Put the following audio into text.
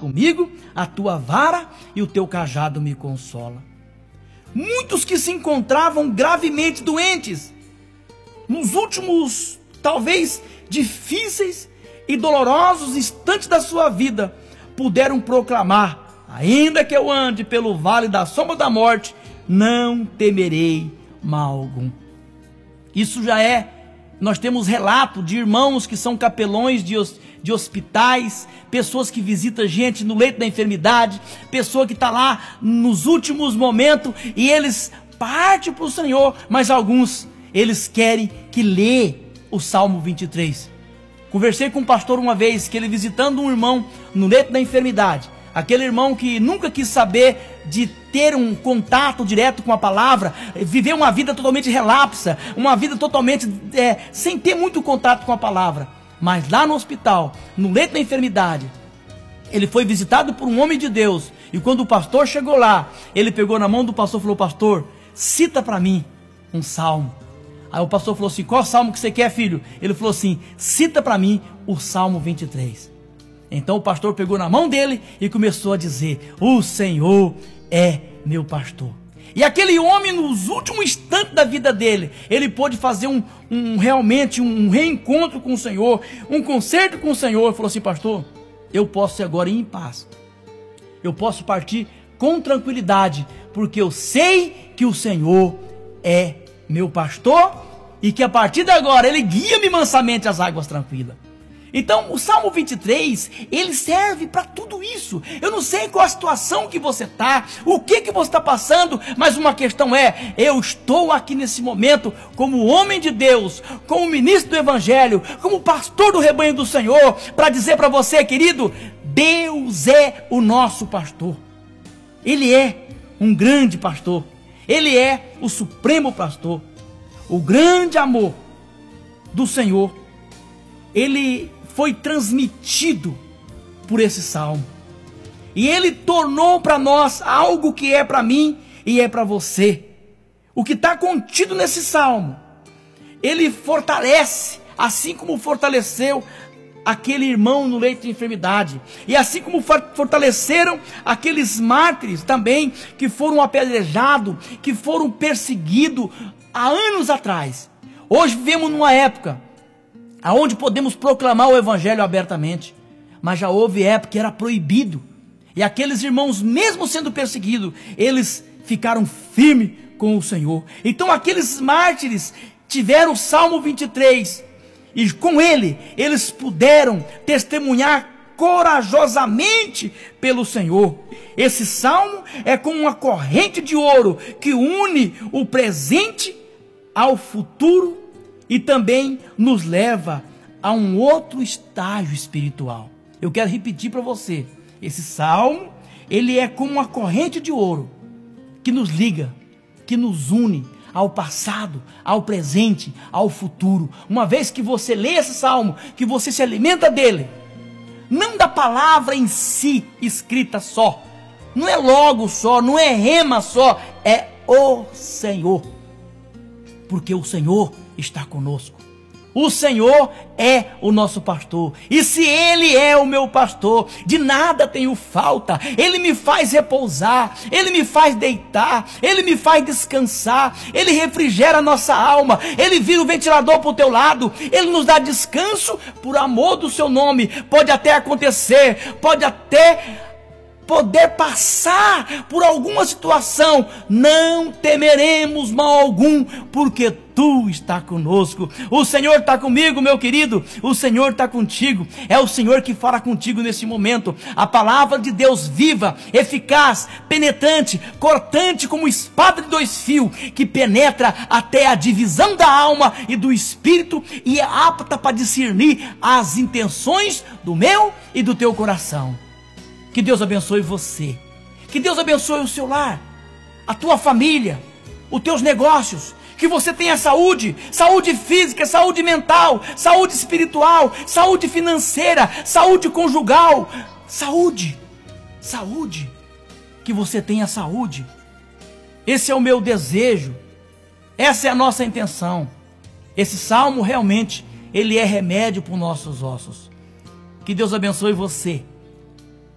comigo, a tua vara e o teu cajado me consola. Muitos que se encontravam gravemente doentes, nos últimos, talvez, difíceis e dolorosos instantes da sua vida, puderam proclamar: ainda que eu ande pelo vale da sombra da morte, não temerei mal algum. Isso já é, nós temos relato de irmãos que são capelões de hospitais, pessoas que visitam gente no leito da enfermidade, pessoa que está lá nos últimos momentos e eles partem para o Senhor, mas alguns, eles querem que lê o Salmo 23. Conversei com um pastor uma vez, que ele visitando um irmão no leito da enfermidade, aquele irmão que nunca quis saber de ter um contato direto com a palavra, viver uma vida totalmente relapsa, uma vida totalmente sem ter muito contato com a palavra. Mas lá no hospital, no leito da enfermidade, ele foi visitado por um homem de Deus. E quando o pastor chegou lá, ele pegou na mão do pastor e falou: pastor, cita para mim um salmo. Aí o pastor falou assim: qual salmo que você quer, filho? Ele falou assim: cita para mim o Salmo 23. Então o pastor pegou na mão dele e começou a dizer: o Senhor é meu pastor. E aquele homem, nos últimos instantes da vida dele, ele pôde fazer realmente um reencontro com o Senhor, um concerto com o Senhor. Ele falou assim: pastor, eu posso agora ir em paz, eu posso partir com tranquilidade, porque eu sei que o Senhor é meu pastor e que a partir de agora ele guia-me mansamente às águas tranquilas. Então o Salmo 23, ele serve para tudo isso. Eu não sei qual a situação que você está, o que você está passando, mas uma questão é: eu estou aqui nesse momento como homem de Deus, como ministro do Evangelho, como pastor do rebanho do Senhor, para dizer para você, querido, Deus é o nosso pastor. Ele é um grande pastor, Ele é o supremo pastor. O grande amor do Senhor, ele foi transmitido por esse salmo. E ele tornou para nós algo que é para mim e é para você. O que está contido nesse salmo, ele fortalece, assim como fortaleceu aquele irmão no leito de enfermidade. E assim como fortaleceram aqueles mártires também, que foram apedrejados, que foram perseguidos há anos atrás. Hoje vivemos numa época aonde podemos proclamar o Evangelho abertamente, mas já houve época que era proibido, e aqueles irmãos, mesmo sendo perseguidos, eles ficaram firmes com o Senhor. Então aqueles mártires tiveram o Salmo 23, e com ele, eles puderam testemunhar corajosamente pelo Senhor. Esse salmo é como uma corrente de ouro que une o presente ao futuro e também nos leva a um outro estágio espiritual. Eu quero repetir para você: esse salmo, ele é como uma corrente de ouro que nos liga, que nos une ao passado, ao presente, ao futuro. Uma vez que você lê esse salmo, que você se alimenta dele, não da palavra em si escrita só, não é logo só, não é rema só, é o Senhor, porque o Senhor está conosco. O Senhor é o nosso pastor, e se Ele é o meu pastor, de nada tenho falta. Ele me faz repousar, Ele me faz deitar, Ele me faz descansar, Ele refrigera a nossa alma, Ele vira o ventilador para o teu lado, Ele nos dá descanso por amor do seu nome. Pode até acontecer, pode até poder passar por alguma situação, não temeremos mal algum, porque tu está conosco. O Senhor está comigo, meu querido, o Senhor está contigo. É o Senhor que fala contigo nesse momento. A palavra de Deus viva, eficaz, penetrante, cortante como espada de dois fios, que penetra até a divisão da alma e do espírito, e é apta para discernir as intenções do meu e do teu coração. Que Deus abençoe você, que Deus abençoe o seu lar, a tua família, os teus negócios, que você tenha saúde, saúde física, saúde mental, saúde espiritual, saúde financeira, saúde conjugal, saúde, que você tenha saúde. Esse é o meu desejo, essa é a nossa intenção. Esse salmo realmente, ele é remédio para os nossos ossos. Que Deus abençoe você.